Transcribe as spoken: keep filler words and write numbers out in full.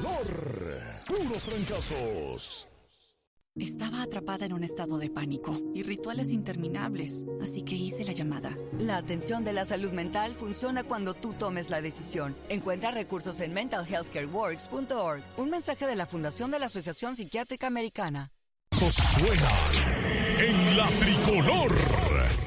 tricolor. Puros fracasos. Estaba atrapada en un estado de pánico y rituales interminables, así que hice la llamada. La atención de la salud mental funciona cuando tú tomes la decisión. Encuentra recursos en mental health care works punto org. Un mensaje de la Fundación de la Asociación Psiquiátrica Americana. Suenan en la tricolor.